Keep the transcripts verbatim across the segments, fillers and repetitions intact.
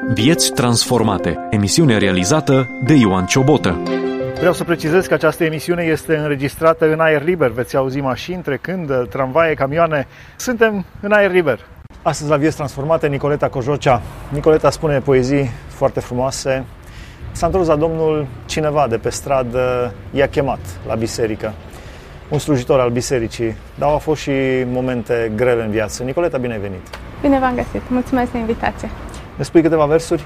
Vieți transformate. Emisiune realizată de Ioan Ciobotă. Vreau să precizez că această emisiune este înregistrată în aer liber. Veți auzi mașini trecând, tramvaie, camioane. Suntem în aer liber. Astăzi la Vieți transformate, Nicoleta Cojocea. Nicoleta spune poezii foarte frumoase. S-a întors la Domnul cineva de pe stradă, i-a chemat la biserică. Un slujitor al bisericii, dar au fost și momente grele în viață. Nicoleta, bine ai venit! Bine v-am găsit! Mulțumesc de invitație! Ne spui câteva versuri?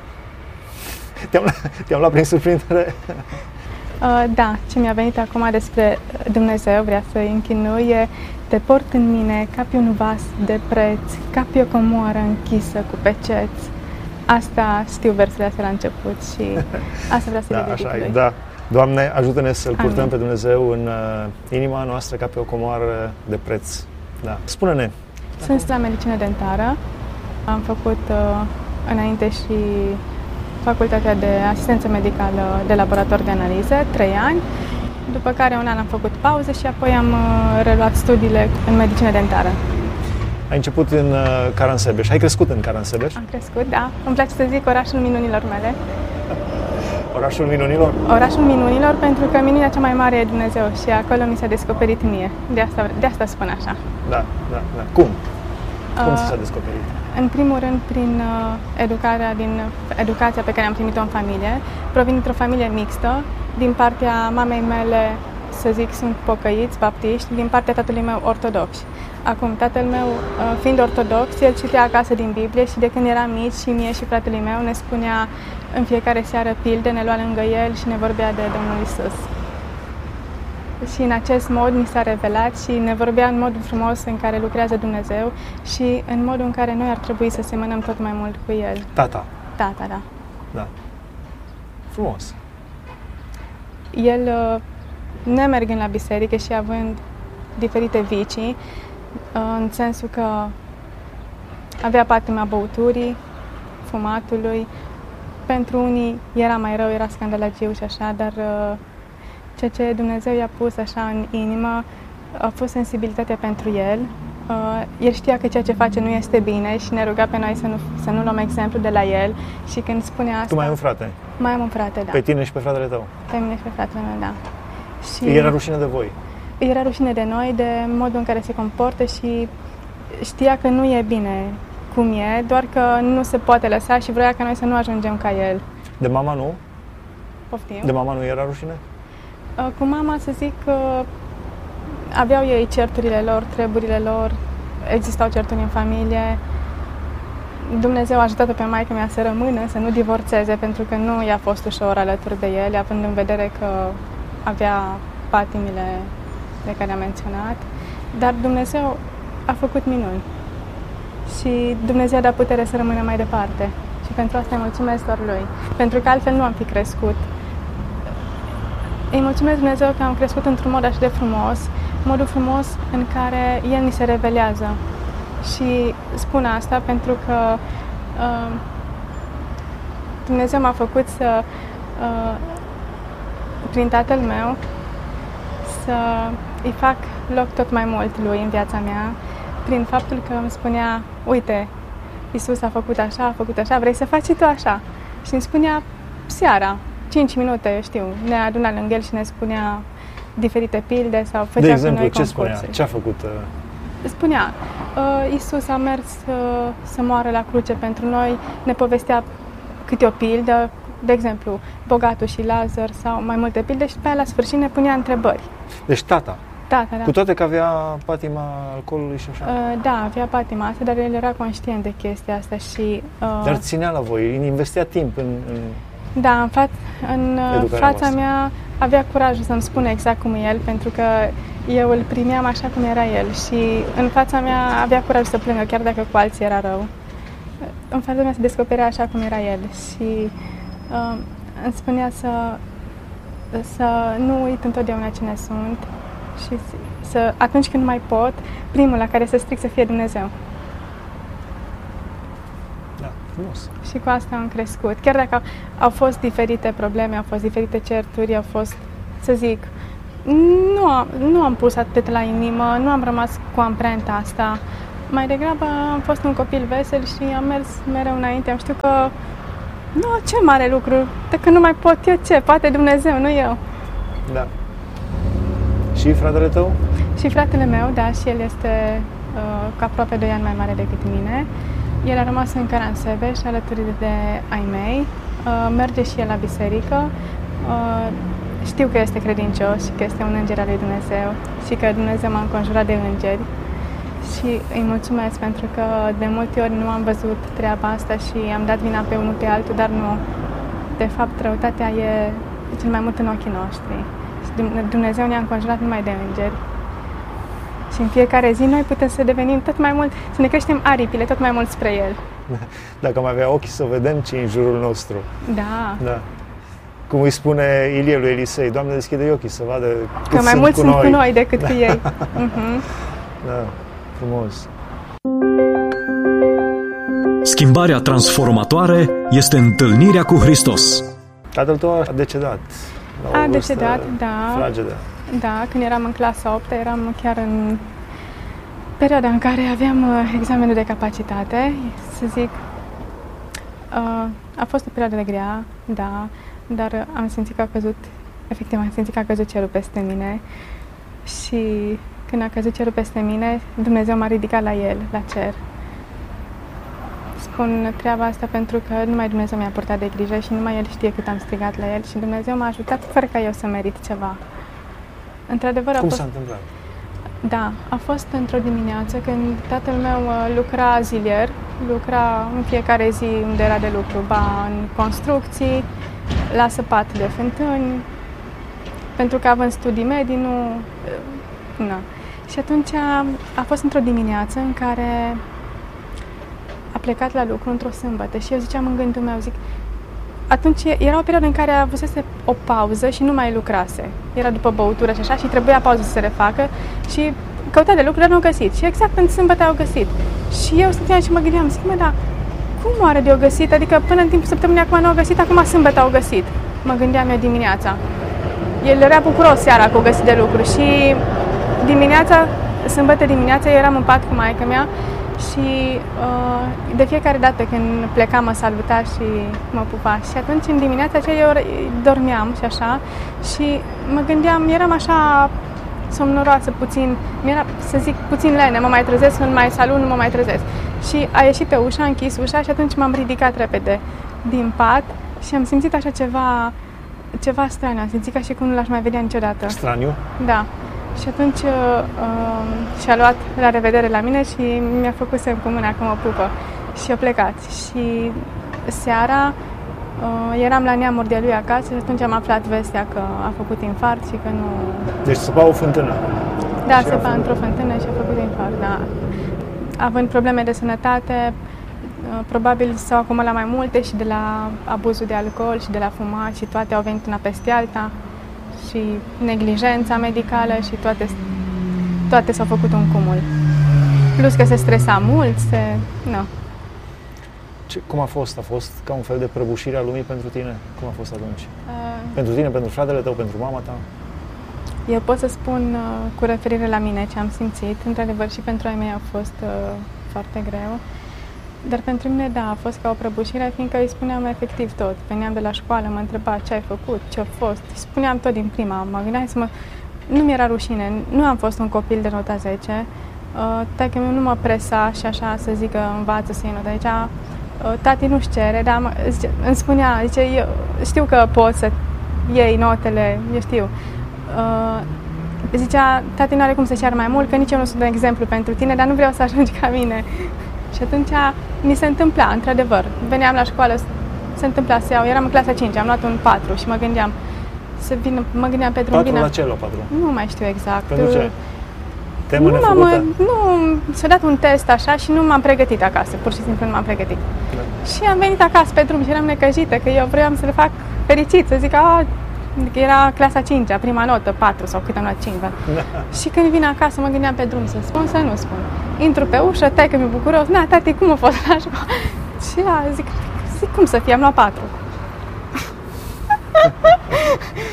Te-am, te-am luat prin surprindere? Uh, da, ce mi-a venit acum despre Dumnezeu, vrea să închinui, e: te port în mine ca pe un vas de preț, ca pe o comoară închisă cu peceți. Asta știu versurile astea la început și asta vreau să-i da, dedic așa lui. E, da. Doamne, ajută-ne să-L purtăm Amin. pe Dumnezeu în uh, inima noastră ca pe o comoară de preț. Da. Spune-ne! Sunt la medicină dentară. Am făcut uh, înainte și facultatea de asistență medicală de laborator de analize, trei ani, după care un an am făcut pauză și apoi am uh, reluat studiile în medicină dentară. Ai început în uh, Caransebeș. Ai crescut în Caransebeș? Am crescut, da. Îmi place să zic orașul minunilor mele. Orașul minunilor? Orașul minunilor, pentru că minunea cea mai mare e Dumnezeu și acolo mi s-a descoperit mie. De asta, de asta spun așa. Da, da, da. Cum? Cum Uh, ți s-a descoperit? În primul rând, prin uh, educarea, din, educația pe care am primit-o în familie. Provin dintr-o familie mixtă. Din partea mamei mele, să zic, sunt pocăiți, baptiști, din partea tatălui meu ortodoxi. Acum, tatăl meu, uh, fiind ortodox, el citea acasă din Biblie și de când eram mici și mie și fratele meu ne spunea în fiecare seară pilde, ne lua lângă el și ne vorbea de Domnul Isus. Și în acest mod ni s-a revelat și ne vorbea în modul frumos în care lucrează Dumnezeu și în modul în care noi ar trebui să semănăm tot mai mult cu El. Tata. Tata, da. Da. Frumos. El, nemergând la biserică și având diferite vicii, în sensul că avea patima băuturii, fumatului, pentru unii era mai rău, era scandalagiu și așa, dar ceea ce Dumnezeu i-a pus așa în inimă a fost sensibilitatea pentru el. Uh, el știa că ceea ce face nu este bine și ne ruga pe noi să nu, să nu luăm exemplu de la el. Și când spunea asta... Tu mai ai un frate? Mai am un frate, da. Pe tine și pe fratele tău? Pe mine și pe fratele meu, da. Și Îi era rușine de voi? Îi era rușine de noi, de modul în care se comportă și știa că nu e bine cum e, doar că nu se poate lăsa și vrea ca noi să nu ajungem ca el. De mama nu? Poftim? De mama nu era rușine? Cu mama, să zic, că aveau ei certurile lor, treburile lor, existau certuri în familie. Dumnezeu a ajutat-o pe maică mea să rămână, să nu divorțeze, pentru că nu i-a fost ușor alături de el, având în vedere că avea patimile de care am menționat. Dar Dumnezeu a făcut minuni și Dumnezeu a dat putere să rămână mai departe. Și pentru asta îi mulțumesc doar lui, pentru că altfel nu am fi crescut. Îi mulțumesc Dumnezeu că am crescut într-un mod așa de frumos, modul frumos în care El ni se revelează. Și spun asta pentru că uh, Dumnezeu m-a făcut să, uh, prin tatăl meu, să îi fac loc tot mai mult lui în viața mea, prin faptul că îmi spunea: uite, Iisus a făcut așa, a făcut așa, vrei să faci și tu așa? Și îmi spunea seara, cinci minute, eu știu, ne aduna lângă el și ne spunea diferite pilde sau făcea de exemplu, cu noi ce concursuri. spunea? Ce a făcut? Uh... Spunea, uh, Iisus a mers uh, să moară la cruce pentru noi, ne povestea câte o pildă, de exemplu, bogatul și Lazar sau mai multe pilde și pe aia la sfârșit ne punea întrebări. Deci tata. Tata, da. Cu toate că avea patima alcoolului și așa? Uh, da, avea patima asta, dar el era conștient de chestia asta și... Uh, Dar ținea la voi, investea timp în... în... Da, în, fa- în fața voastră. mea avea curajul să-mi spună exact cum e el, pentru că eu îl primeam așa cum era el și în fața mea avea curajul să plângă, chiar dacă cu alții era rău. În fața mea se descoperea așa cum era el și uh, îmi spunea să, să nu uit întotdeauna cine sunt și să, atunci când mai pot, primul la care să stric să fie Dumnezeu. Da, frumos. Și cu asta am crescut. Chiar dacă au, au fost diferite probleme, au fost diferite certuri, au fost, să zic, nu am, nu am pus atât la inimă, nu am rămas cu amprenta asta. Mai degrabă am fost un copil vesel și am mers mereu înainte. Am știut că nu, ce mare lucru, dacă nu mai pot eu, ce? Poate Dumnezeu, nu eu. Da. Și fratele tău? Și fratele meu, da, și el este uh, cu aproape doi ani mai mare decât mine. El a rămas în Caransebeș, alături de ai mei. Uh, merge și el la biserică. Uh, știu că este credincios și că este un înger al lui Dumnezeu și că Dumnezeu m-a înconjurat de îngeri. Și îi mulțumesc pentru că de multe ori nu am văzut treaba asta și am dat vina pe unul pe altul, dar nu. De fapt, răutatea e cel mai mult în ochii noștri. Și Dumnezeu ne-a înconjurat numai de îngeri. Și în fiecare zi noi putem să devenim tot mai mult, să ne creștem aripile tot mai mult spre El. Dacă am avea ochii să vedem ce e în jurul nostru. Da. Da. Cum îi spune Ilie lui Elisei, Doamne, deschide ochii să vadă cât că mai sunt mulți cu sunt noi. cu noi decât cu ei. uh-huh. Da, frumos. Schimbarea transformatoare este întâlnirea cu Hristos. Tatăl tău a decedat. La o A decedat, vârstă da. fragedă. Da, când eram în clasa a opta, eram chiar în perioada în care aveam uh, examenul de capacitate, să zic. Uh, a fost o perioadă de grea, da, dar am simțit că a căzut, efectiv am simțit că a căzut cerul peste mine și când a căzut cerul peste mine, Dumnezeu m-a ridicat la El, la cer. Spun treaba asta pentru că numai Dumnezeu mi-a purtat de grijă și numai El știe cât am strigat la El și Dumnezeu m-a ajutat fără ca eu să merit ceva. Într-adevăr a Cum fost... s-a întâmplat? Da, a fost într-o dimineață când tatăl meu uh, lucra zilier, lucra în fiecare zi unde era de lucru, ba în construcții, la săpat de fântâni, pentru că având studii medii, nu... Uh, na. Și atunci a, a fost într-o dimineață în care a plecat la lucru într-o sâmbătă și eu ziceam în gândul meu, zic, atunci era o perioadă în care avusese o pauză și nu mai lucrase. Era după băutură și așa și trebuia pauză să se refacă și căuta de lucru, dar nu au găsit. Și exact în sâmbătă au găsit. Și eu stăteam și mă gândeam, zic, mă, dar cum oare de-o găsit? Adică până în timpul săptămânii acum nu au găsit, acum sâmbătă au găsit. Mă gândeam eu dimineața. El era bucuros seara că au găsit de lucru și dimineața, sâmbătă dimineața, eu eram în pat cu maică mea și uh, de fiecare dată când plecam mă saluta și mă pupa. Și atunci în dimineața aceea eu dormeam și așa și mă gândeam, eram așa somnoroasă puțin, mi-era, să zic, puțin lene, mă mai trezesc, nu mai salut, nu mă mai trezesc. Și a ieșit pe ușa, a închis ușa și atunci m-am ridicat repede din pat și am simțit așa ceva, ceva straniu, am simțit ca și cum nu l-aș mai vedea niciodată. Straniu? Da. Și atunci uh, și-a luat la revedere la mine și mi-a făcut semn cu mâna că mă pupă și a plecat. Și seara uh, eram la neamuri de lui acasă și atunci am aflat vestea că a făcut infart și că nu... Deci săpa o fântână. Da, săpa într-o fântână și a făcut infart, da. Având probleme de sănătate, uh, probabil s-au acumulat mai multe și de la abuzul de alcool și de la fumat și toate au venit una peste alta. Și neglijența medicală și toate, toate s-au făcut un cumul. Plus că se stresa mult, se... Nu. Ce, cum a fost? A fost ca un fel de prăbușire a lumii pentru tine? Cum a fost atunci? Uh... Pentru tine, pentru fratele tău, pentru mama ta? Eu pot să spun uh, cu referire la mine ce am simțit. Într-adevăr și pentru ai mei a fost uh, foarte greu. Dar pentru mine, da, a fost ca o prăbușire, fiindcă îi spuneam efectiv tot. Veneam de la școală, mă întreba ce ai făcut, ce-a fost. Îi spuneam tot din prima, mă gândeam să mă... Nu mi-era rușine, nu am fost un copil de nota zece. Uh, Taică meu nu mă presa și așa să zică învață să iei nota. Zicea, uh, tati nu-și cere, dar mă, zice, îmi spunea, zice, eu știu că poți să iei notele, eu știu. Uh, zicea, tati nu are cum să ceară mai mult, că nici eu nu sunt un exemplu pentru tine, dar nu vreau să ajungi ca mine. Și atunci mi se întâmpla, într-adevăr. Veneam la școală, se întâmpla să iau, eram în clasa a cincea, am luat un patru și mă gândeam să vină, mă gândeam pe drum. patru vină... la ce la patru? Nu mai știu exact. Pentru ce? Temă nu nefăcută? Nu, s-a dat un test așa și nu m-am pregătit acasă, pur și simplu nu m-am pregătit. Da. Și am venit acasă pe drum și eram necăjită, că eu vreau să le fac fericit, să zic, a, că era clasa a cincea, prima notă, patru sau cât am luat, cinci. Da. Și când vin acasă mă gândeam pe drum să spun, să nu spun. Intru pe ușă, taică mi-e bucuros, na, tati, cum a fost la școală? Și a, zic, zic, cum să fie, am luat patru.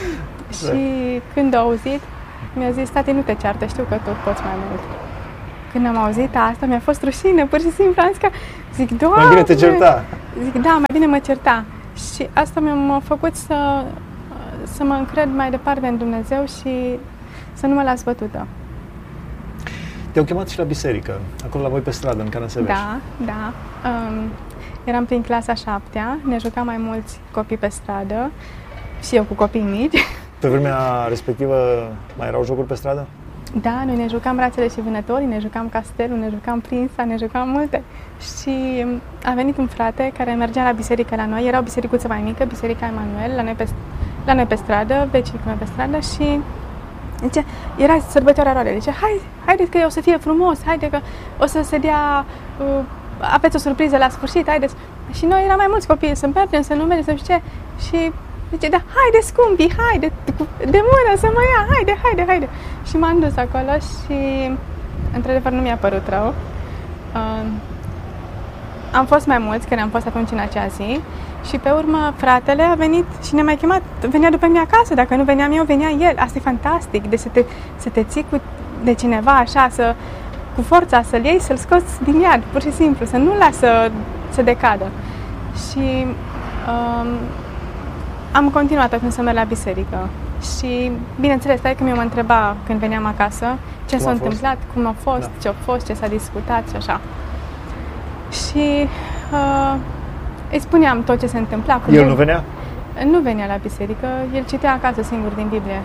Și când a auzit, mi-a zis, tati, nu te ceartă, știu că tu poți mai mult. când am auzit asta, mi-a fost rușine, pur și simplu am zis că, zic, Doamne! Mai bine te certa. Zic, da, mai bine mă certa. Și asta mi-a făcut să, să mă încred mai departe în Dumnezeu și să nu mă las bătută. Te-au chemat și la biserică, acolo la voi pe stradă, în Caraseveș. Da, da. Um, eram prin clasa șaptea, ne jucam mai mulți copii pe stradă și eu cu copii mici. Pe vremea respectivă mai erau jocuri pe stradă? Da, noi ne jucam Brațele și Vânătorii, ne jucam Castelul, ne jucam Prința, ne jucam multe. Și a venit un frate care mergea la biserică la noi, era o bisericuță mai mică, Biserica Emanuel, la noi pe, la noi pe stradă, vecinii cu noi pe stradă și zice, era sărbătoarea roarelor, zice, hai, haideți că o să fie frumos, haide că o să se dea, uh, aveți o surpriză la sfârșit, haideți. Și noi eram mai mulți copii, să mergem, să nu mergem, să știu ce, și zice, da, haide scumpii, haide, de mână să mă ia, haide, haide, haide. Și m-am dus acolo și, într-adevăr, nu mi-a părut rău. Uh, am fost mai mulți, că ne-am fost atunci în acea zi. Și pe urmă, fratele a venit și ne-a mai chemat, venea după mine acasă, dacă nu veneam eu, venea el. Asta e fantastic, de să te, să te ții cu, de cineva așa, să, cu forța să-l iei, să-l scoți din iad, pur și simplu, să nu-l lasă să, să decadă. Și um, am continuat atunci să merg la biserică. Și, bineînțeles, stai că mi-o mă întreba când veneam acasă ce s-a întâmplat, cum a fost, da. ce a fost, ce s-a discutat și așa. Și uh, îi spuneam tot ce se întâmpla. Cu El nu venea? Nu venea la biserică, el citea acasă singur din Biblie.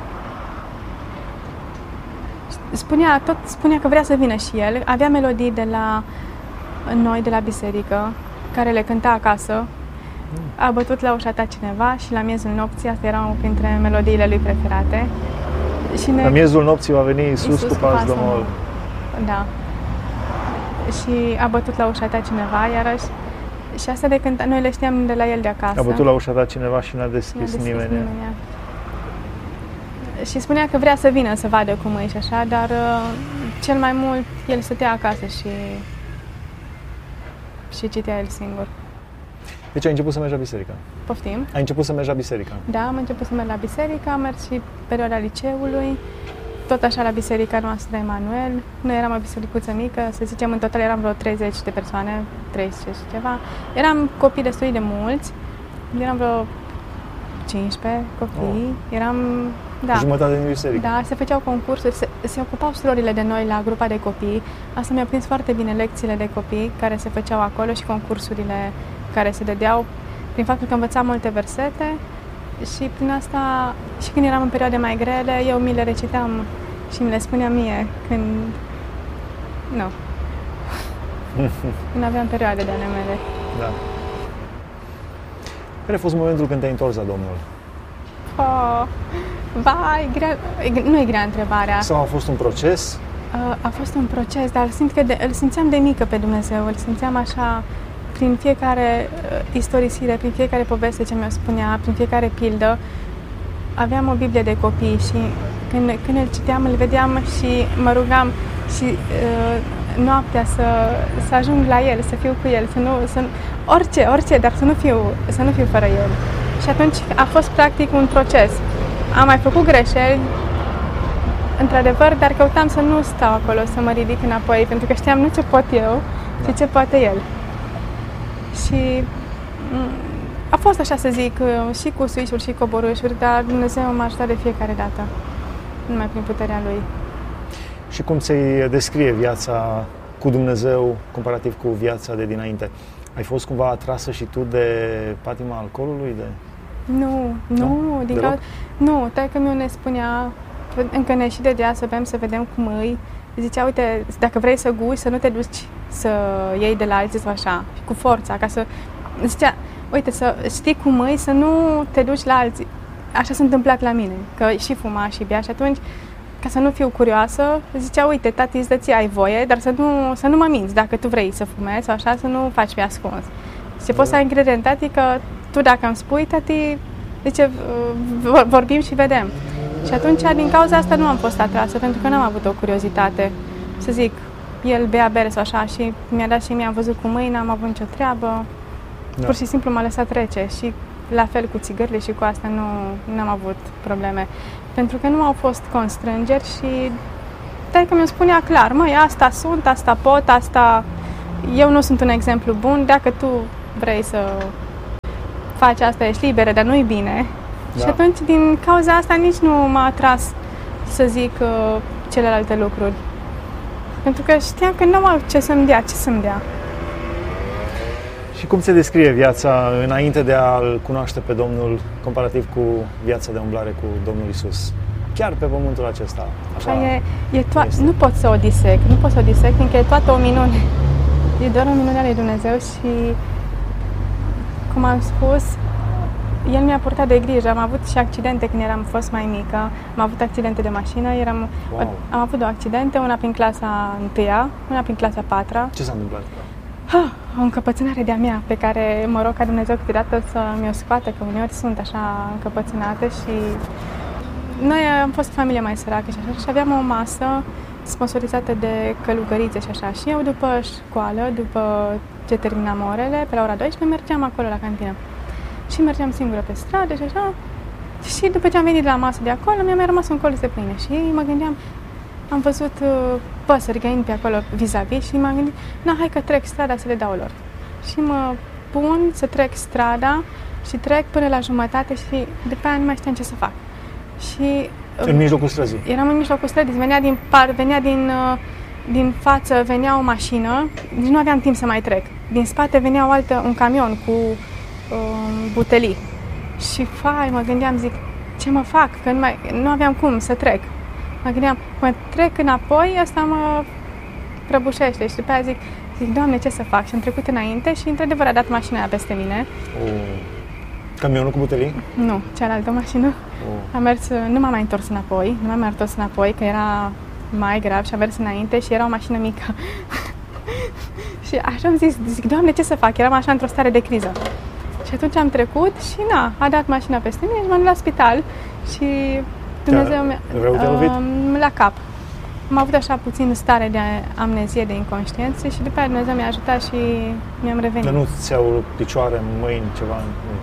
Spunea, tot spunea că vrea să vină și el. Avea melodii de la noi, de la biserică, care le cânta acasă. A bătut la ușa ta cineva și la miezul nopții, astea erau printre melodiile lui preferate. Și ne... La miezul nopții va veni Iisus, Iisus cu pas Domnul. Da. Și a bătut la ușa ta cineva, iarăși. Și asta de când noi le știam de la el de acasă. A bătut la ușa ta cineva și n-a deschis, n-a deschis nimeni. nimeni. Și spunea că vrea să vină să vadă cum e și așa, dar uh, cel mai mult el stătea acasă și, și citea el singur. Deci ai început să mergi la biserică? Poftim? Ai început să mergi la biserică? Da, am început să merg la biserică, am mers și perioada liceului, tot așa la biserica noastră Emanuel. Noi eram o bisericuță mică, să zicem, în total eram vreo treizeci de persoane, treizeci și ceva. Eram copii destul de mulți, eram vreo cincisprezece copii, oh. eram... Da. Jumătate din biserică. Da, se făceau concursuri, se, se ocupau surorile de noi la grupa de copii. Asta mi-a prins foarte bine, lecțiile de copii care se făceau acolo și concursurile care se dădeau prin faptul că învățam multe versete și prin asta, și când eram în perioade mai grele, eu mi le recitam și mi le spuneam mie când... Nu. Când aveam perioade de ale mele. Da. Care a fost momentul când te-ai întors la Domnul? Oh, vai, grea, nu e grea întrebarea. Sau a fost un proces? A fost un proces, dar simt că de, îl simțeam de mică pe Dumnezeu, îl simțeam așa prin fiecare istorisire, prin fiecare poveste ce mi-o spunea, prin fiecare pildă. Aveam o Biblie de copii și când, când îl citeam, îl vedeam și mă rugam și uh, noaptea să, să ajung la el, să fiu cu el, să nu, să, orice, orice, dar să nu fiu, să nu fiu fără el. Și atunci a fost practic un proces. Am mai făcut greșeli, într-adevăr, dar căutam să nu stau acolo, să mă ridic înapoi, pentru că știam nu ce pot eu, ci ce poate el. Și a fost, așa să zic, și cu suișuri și coborâșuri, dar Dumnezeu m-a ajutat de fiecare dată, numai prin puterea Lui. Și cum ți-ai descrie viața cu Dumnezeu comparativ cu viața de dinainte? Ai fost cumva atrasă și tu de patima alcoolului? De... Nu, nu, nu, din cauza... Nu, taică-miu ne spunea, încă ne și dădea să bem, să vedem cum îi. Zicea, uite, dacă vrei să guși, să nu te duci să iei de la alții sau așa, cu forța, ca să... Zicea, uite, să știi cum îi, să nu te duci la alții. Așa s-a întâmplat la mine, că și fuma și bea și atunci, ca să nu fiu curioasă, zicea, uite, tati, îți dă ție, ai voie, dar să nu, să nu mă minți, dacă tu vrei să fumezi sau așa, să nu faci pe ascuns. Și poți să ai încredere în tati că tu dacă îmi spui, tati, zice, vorbim și vedem. Și atunci, din cauza asta, nu am fost atrasă, pentru că n-am avut o curiozitate. Să zic, el bea bere sau așa și mi-a dat și mie, am văzut cu mâini, n-am avut nicio treabă. Da. Pur și simplu m-a lăsat trece și la fel cu țigările și cu asta nu am avut probleme. Pentru că nu au fost constrângeri și taică mi-o spunea clar, măi, asta sunt, asta pot, asta... Eu nu sunt un exemplu bun, dacă tu vrei să faci asta, ești liberă, dar nu-i bine. Da. Și atunci, din cauza asta, nici nu m-a atras să zic uh, celelalte lucruri. Pentru că știam că nu am ce să-mi dea, ce să-mi dea. Și cum se descrie viața înainte de a-L cunoaște pe Domnul, comparativ cu viața de umblare cu Domnul Iisus? Chiar pe pământul acesta. Așa e, e to- nu pot să o disec, nu pot să o disec, fiindcă e toată o minune. E doar o minune a lui Dumnezeu și, cum am spus, El mi-a purtat de grijă. Am avut și accidente când eram fost mai mică. Am avut accidente de mașină. Eram, wow. Am avut două accidente, una prin clasa întâia, una prin clasa patra. Ce s-a întâmplat? Ha, o încăpățânare de-a mea, pe care mă rog ca Dumnezeu câteodată să mi-o scoată, că uneori sunt așa încăpățânate și... Noi am fost familie mai săracă și așa și aveam o masă sponsorizată de călugărițe și așa. Și eu după școală, după ce terminam orele, pe la ora douăsprezece, mergeam acolo la cantină. Și mergeam singură pe stradă și așa. Și după ce am venit de la masă de acolo, mi-a mai rămas un colț de pâine. Și mă gândeam, am văzut uh, păsări găini pe acolo vis-a-vis și m-am gândit, na, hai că trec strada să le dau lor. Și mă pun să trec strada și trec până la jumătate și după aia nu mai știam ce să fac. Și în mijlocul străzii. Eram în mijlocul străzii, venea din par, venea din, din față, venea o mașină, deci nu aveam timp să mai trec. Din spate venea o altă, un camion cu um, butelii. Și fai, mă gândeam, zic, ce mă fac? Că nu, mai, nu aveam cum să trec. Mă gândeam, mă trec înapoi, asta mă prăbușește. Și după aia zic, zic, Doamne, ce să fac? Și am trecut înainte și într-adevăr a dat mașina aia peste mine. Oh. Camionul cu butelii? Nu, cealaltă mașină. Oh. Am mers, nu m-am mai întors înapoi, nu m-am mai întors înapoi, că era mai grav și am mers înainte și era o mașină mică. Și așa am zis, zic, Doamne, ce să fac? Eram așa într-o stare de criză. Și atunci am trecut și na, a dat mașina peste mine și m-am dus la spital și Dumnezeu mi-a... Uh, la cap. Am avut așa puțin stare de amnezie, de inconștiență și după aia Dumnezeu mi-a ajutat și mi-am revenit. Dar nu ți-au picioare, mâini, ceva?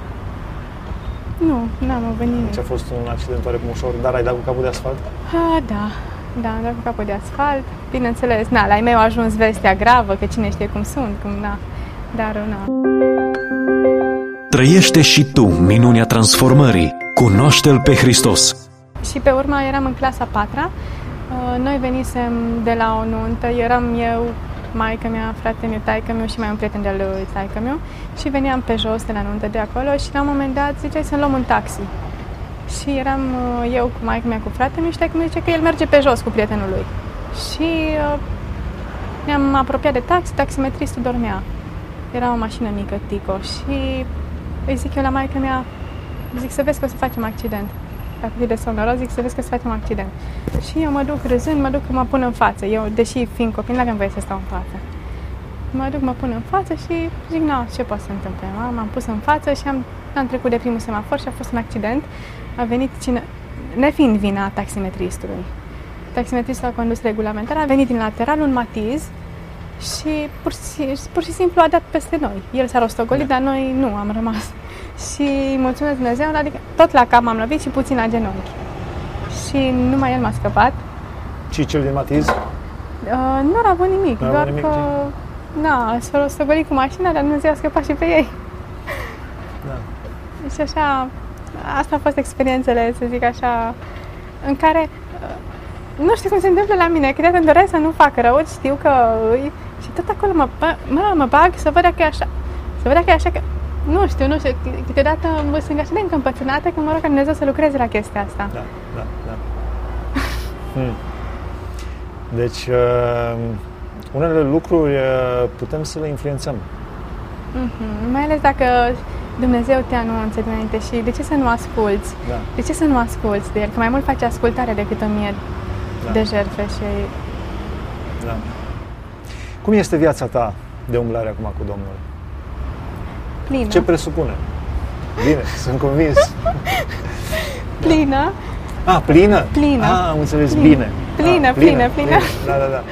Nu, n-am avut nimic. Deci a fost un accident oarecum ușor, dar ai dat cu capul de asfalt? Ha, da, da, am dat cu capul de asfalt. Bineînțeles, na, la ei meu a ajuns vestea gravă, că cine știe cum sunt, cum, na, dar, na. Trăiește și tu minunea transformării. Cunoaște-L pe Hristos. Și pe urmă eram în clasa patra. Noi venisem de la o nuntă, eram eu, maică-mea, fratele-meu, taică-meu și mai un prieten de-al lui taică-meu și veneam pe jos de la nuntă de acolo și la un moment dat ziceai să luăm un taxi. Și eram eu cu maică-mea, cu fratele-meu și taică-meu zice că el merge pe jos cu prietenul lui. Și uh, ne-am apropiat de taxi, taximetristul dormea. Era o mașină mică, Tico, și îi zic eu la maică-mea, zic să vezi că o să facem accident. Dacă e de somnoros, zic să vezi că să facem accident. Și eu mă duc râzând, mă duc, mă pun în față. Eu, deși fiind copil, nu aveam voie să stau în față. Mă duc, mă pun în față și zic, nu, ce poate să întâmple? M-am pus în față și am, am trecut de primul semafor și a fost un accident. A venit cine, nefiind vina taximetristului. Taximetristul a condus regulamentar, a venit din lateral un Matiz și pur și, pur și simplu a dat peste noi. El s-a rostogolit, dar noi nu am rămas. Și mulțumesc Dumnezeu, adică tot la cap m-am lovit și puțin la genunchi. Și numai el m-a scăpat. Și cel din Matiz? Uh, nu a avut nimic, n-a doar avut nimic, că na, s-a rostogolit cu mașina, dar Dumnezeu a scăpat și pe ei. Da. Și așa, asta a fost experiențele, să zic așa, în care uh, nu știu cum se întâmplă la mine, câteodată îmi doresc să nu fac rău, știu că îi... Și tot acolo mă, mă, mă bag să văd dacă e așa, să văd dacă e așa că... Nu știu, nu știu, câteodată mă sunt așa de încăpățânată că mă rog ca Dumnezeu să lucreze la chestia asta. Da, da, da. hmm. Deci, uh, unele lucruri uh, putem să le influențăm. Mm-hmm. Mai ales dacă Dumnezeu te anunță dinainte și de ce să nu asculți? Da. De ce să nu asculți de El? Că mai mult face ascultare decât o mie da. de jertfe și... Da. Cum este viața ta de umblare acum cu Domnul? Plină. Ce presupune? Bine, sunt convins. Plină. Da. Ah, plină? Plină. Ah, am înțeles, plină. bine. Plină, ah, plină, plină, plină. Da, da, da.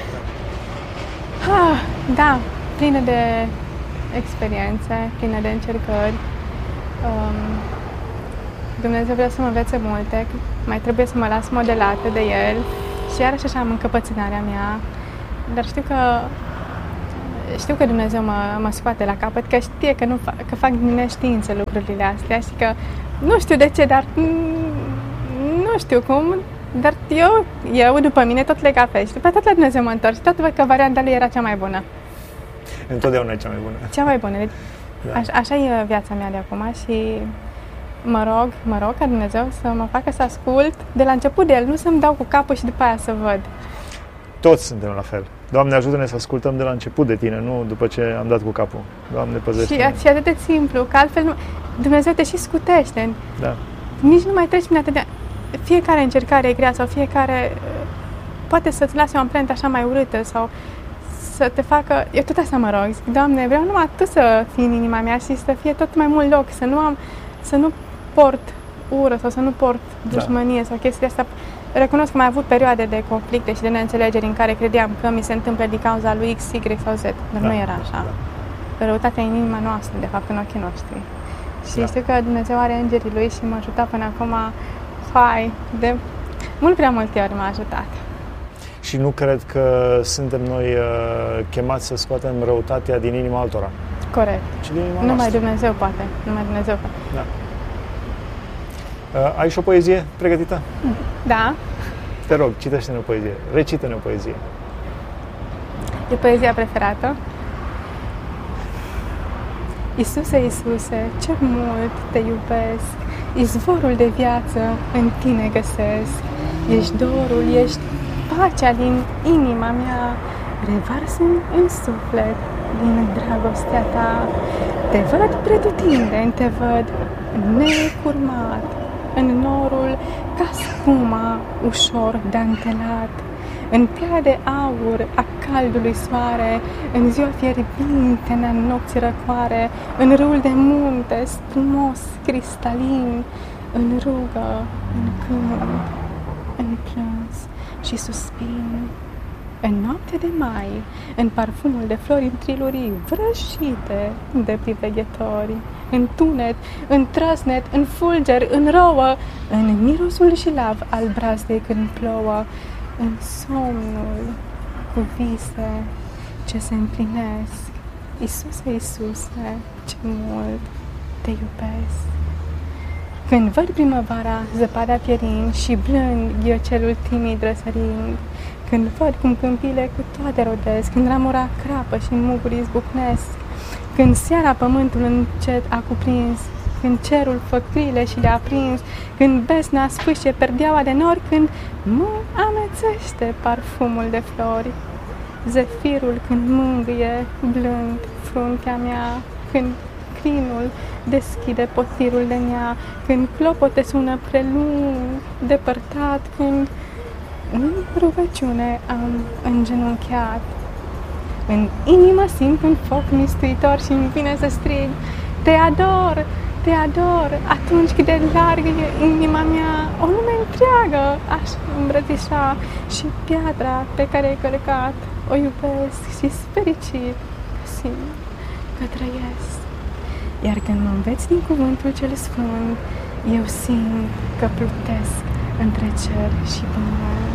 Ah, da, plină de experiențe, plină de încercări. Um, Dumnezeu vrea să mă învețe multe, mai trebuie să mă las modelată de El Și iarăși așa am încăpățânarea mea, dar știu că știu că Dumnezeu mă, mă scoate la capăt, că știe că, nu fac, că fac din neștiință lucrurile astea și că nu știu de ce, dar nu știu cum, dar eu, eu după mine tot leg apel și după tot la Dumnezeu mă întorc și tot văd că varianta lui era cea mai bună. Întotdeauna e cea mai bună. Cea mai bună. Deci, da. a, așa e viața mea de acum și mă rog, mă rog ca Dumnezeu să mă facă să ascult de la început de El, nu să-mi dau cu capul și după aia să văd. Toți suntem la fel. Doamne, ajută-ne să ascultăm de la început de Tine, nu după ce am dat cu capul. Doamne, păzește-ne. Și, și atât de simplu, că altfel nu, Dumnezeu te și scutește. Da. Nici nu mai treci prin atât de... Fiecare încercare e grea sau fiecare poate să-ți lase o amprentă așa mai urâtă sau să te facă... Eu tot asta mă rog, zic, Doamne, vreau numai Tu să fii în inima mea și să fie tot mai mult loc, să nu am, să nu port ură sau să nu port dușmănie da. Sau chestii astea. Recunosc că am avut perioade de conflicte și de neînțelegeri în care credeam că mi se întâmplă din cauza lui X, Y sau Z, dar da. Nu era așa. Da. Răutatea în inima noastră, de fapt, în ochii noștri. Și da. Știu că Dumnezeu are îngerii Lui și m-a ajutat până acum, hai, de mult prea multe ori m-a ajutat. Și nu cred că suntem noi uh, chemați să scoatem răutatea din inima altora. Corect. Ci din inima Numai noastră. Dumnezeu poate. Numai Dumnezeu poate. Da. Uh, ai și o poezie pregătită? Da. Te rog, citește-ne o poezie. Recită-ne o poezie. E poezia preferată. Iisuse, Iisuse, ce mult Te iubesc, izvorul de viață în Tine găsesc. Ești dorul, ești pacea din inima mea, revarsă-mi în suflet din dragostea Ta. Te văd pretutindeni, Te văd necurmat, în norul ca spuma ușor dantelat, în ploaia de aur a caldului soare, în ziua fierbinte, în nopți răcoare, în râul de munte spumos, cristalin, în rugă, în cânt, în plâns și suspin. În noapte de mai, în parfumul de flori în trilurii vrăjite de priveghetori, în tunet, în trăsnet, în fulger, în rouă, în mirosul jilav al brazdei când plouă, în somnul cu vise ce se împlinesc. Iisuse, Iisuse, ce mult Te iubesc. Când văd primăvara, zăpada pierind și blând ghiocelul timid răsărind, când văd cum câmpile cu toate rodesc, când ramura crapă și mugurii zbucnesc, când seara pământul încet a cuprins, când cerul făcrile și le-a prins, când besna sfâșie perdeaua de nori, când mă amețește parfumul de flori, zefirul când mângâie blând fruntea mea, când crinul deschide potirul de nea, când clopote sună prelung, depărtat, când în rugăciune am îngenunchiat. În inimă simt un foc mistuitor și îmi vine să strig: Te ador, Te ador, atunci cât de largă e inima mea, o lume întreagă aș îmbrățișa și piatra pe care ai călcat o iubesc și fericit simt că trăiesc. Iar când mă înveți din cuvântul cel sfânt, eu simt că plutesc între cer și pământ.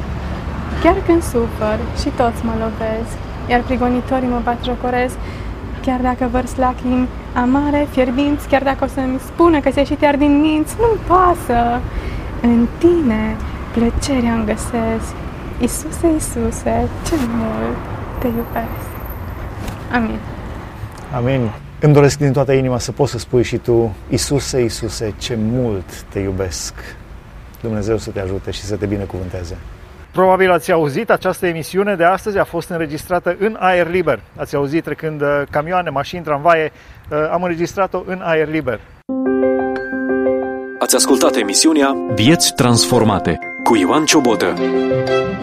Chiar când sufăr și toți mă lovesc, iar prigonitorii mă batjocoresc, chiar dacă vărs lacrimi amare, fierbinți, chiar dacă o să-mi spună că ți-ai ieșit iar din minți, nu-mi pasă. În Tine plăcerea îmi găsesc. Iisuse, Iisuse, ce mult Te iubesc. Amin. Amin. Îmi doresc din toată inima să poți să spui și tu: Iisuse, Iisuse, ce mult Te iubesc. Dumnezeu să te ajute și să te binecuvânteze. Probabil ați auzit, această emisiune de astăzi a fost înregistrată în aer liber. Ați auzit trecând camioane, mașini, tramvaie, am înregistrat-o în aer liber. Ați ascultat emisiunea Vieți transformate cu Ioan Ciobotă.